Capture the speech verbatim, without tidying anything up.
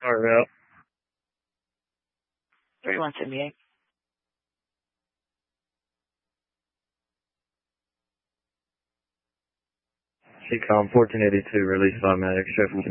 Start route. thirty-one seventy-eight. C COM fourteen eighty-two, release automatic, traffic